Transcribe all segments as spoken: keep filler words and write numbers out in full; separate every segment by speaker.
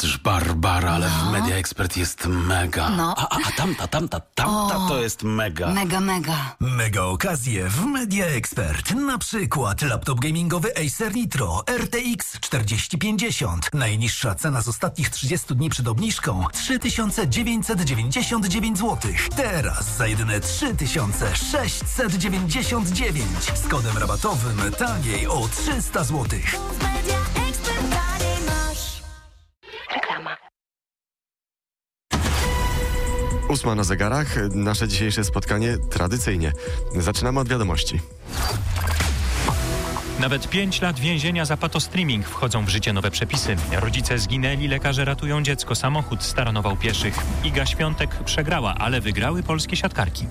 Speaker 1: patrz, Barbara, ale
Speaker 2: No.
Speaker 1: w Media Expert jest mega.
Speaker 2: No.
Speaker 1: A, a, a tamta, tamta, tamta
Speaker 2: O.
Speaker 1: to jest mega.
Speaker 2: Mega, mega.
Speaker 3: Mega okazje w Media Expert. Na przykład laptop gamingowy Acer Nitro R T X czterdzieści pięćdziesiąt. Najniższa cena z ostatnich trzydziestu dni przed obniżką trzy tysiące dziewięćset dziewięćdziesiąt dziewięć złotych. Teraz za jedyne trzy tysiące sześćset dziewięćdziesiąt dziewięć. Z kodem rabatowym taniej o trzysta złotych.
Speaker 4: Reklama.
Speaker 5: Ósma na zegarach. Nasze dzisiejsze spotkanie tradycyjnie. Zaczynamy od wiadomości.
Speaker 6: Nawet pięć lat więzienia za patostreaming. Wchodzą w życie nowe przepisy. Rodzice zginęli, lekarze ratują dziecko. Samochód staranował pieszych. Iga Świątek przegrała, ale wygrały polskie siatkarki.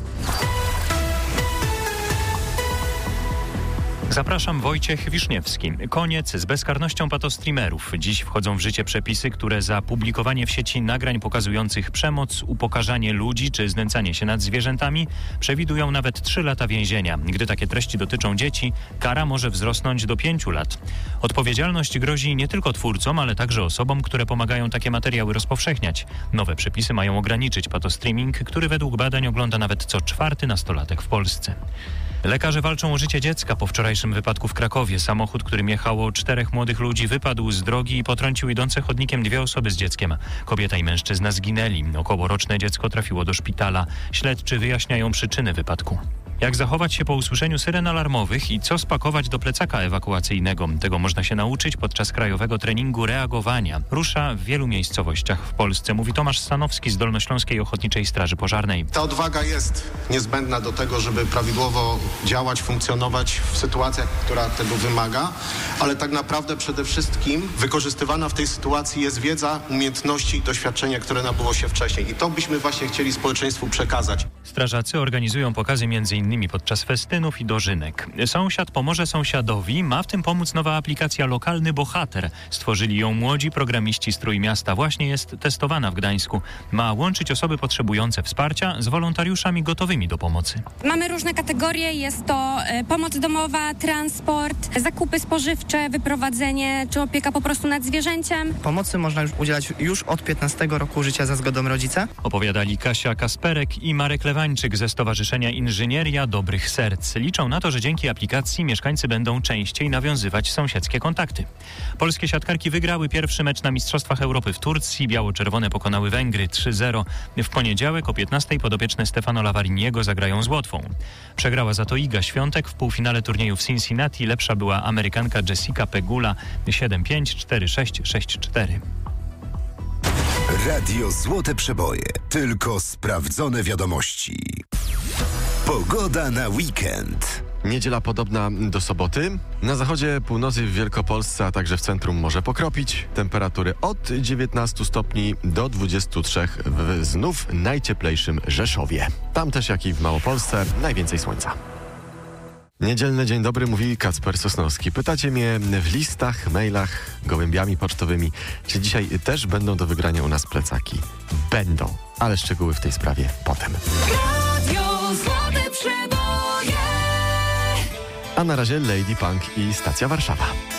Speaker 6: Zapraszam, Wojciech Wiszniewski. Koniec z bezkarnością patostreamerów. Dziś wchodzą w życie przepisy, które za publikowanie w sieci nagrań pokazujących przemoc, upokarzanie ludzi czy znęcanie się nad zwierzętami przewidują nawet trzy lata więzienia. Gdy takie treści dotyczą dzieci, kara może wzrosnąć do pięciu lat. Odpowiedzialność grozi nie tylko twórcom, ale także osobom, które pomagają takie materiały rozpowszechniać. Nowe przepisy mają ograniczyć patostreaming, który według badań ogląda nawet co czwarty nastolatek w Polsce. Lekarze walczą o życie dziecka. Po wczorajszym wypadku w Krakowie samochód, którym jechało czterech młodych ludzi, wypadł z drogi i potrącił idące chodnikiem dwie osoby z dzieckiem. Kobieta i mężczyzna zginęli. Okołoroczne dziecko trafiło do szpitala. Śledczy wyjaśniają przyczyny wypadku. Jak zachować się po usłyszeniu syren alarmowych i co spakować do plecaka ewakuacyjnego? Tego można się nauczyć podczas krajowego treningu reagowania. Rusza w wielu miejscowościach w Polsce, mówi Tomasz Stanowski z Dolnośląskiej Ochotniczej Straży Pożarnej.
Speaker 7: Ta odwaga jest niezbędna do tego, żeby prawidłowo działać, funkcjonować w sytuacjach, która tego wymaga, ale tak naprawdę przede wszystkim wykorzystywana w tej sytuacji jest wiedza, umiejętności i doświadczenie, które nabyło się wcześniej. I to byśmy właśnie chcieli społeczeństwu przekazać.
Speaker 6: Strażacy organizują pokazy między innymi podczas festynów i dożynek. Sąsiad pomoże sąsiadowi. Ma w tym pomóc nowa aplikacja Lokalny Bohater. Stworzyli ją młodzi programiści z Trójmiasta. Właśnie jest testowana w Gdańsku. Ma łączyć osoby potrzebujące wsparcia z wolontariuszami gotowymi do pomocy.
Speaker 8: Mamy różne kategorie. Jest to e, pomoc domowa, transport, zakupy spożywcze, wyprowadzenie czy opieka po prostu nad zwierzęciem.
Speaker 9: Pomocy można już udzielać już od piętnastego roku życia za zgodą rodzica.
Speaker 6: Opowiadali Kasia Kasperek i Marek Lewańczyk ze Stowarzyszenia Inżynieria Dobrych Serc. Liczą na to, że dzięki aplikacji mieszkańcy będą częściej nawiązywać sąsiedzkie kontakty. Polskie siatkarki wygrały pierwszy mecz na Mistrzostwach Europy w Turcji. Biało-czerwone pokonały Węgry trzy zero. W poniedziałek o piętnastej podopieczne Stefano Lavariniego zagrają z Łotwą. Przegrała za to Iga Świątek. W półfinale turnieju w Cincinnati lepsza była Amerykanka Jessica Pegula siedem pięć, cztery sześć, sześć cztery.
Speaker 10: Radio Złote Przeboje. Tylko sprawdzone wiadomości. Pogoda na weekend.
Speaker 5: Niedziela podobna do soboty. Na zachodzie, północy w Wielkopolsce, a także w centrum może pokropić. Temperatury od dziewiętnastu stopni do dwudziestu trzech w znów najcieplejszym Rzeszowie. Tam też, jak i w Małopolsce, najwięcej słońca. Niedzielny dzień dobry, mówi Kacper Sosnowski. Pytacie mnie w listach, mailach, gołębiami pocztowymi, czy dzisiaj też będą do wygrania u nas plecaki. Będą, ale szczegóły w tej sprawie potem.
Speaker 4: Radio Złote Przeboje.
Speaker 5: A na razie Lady Punk i Stacja Warszawa.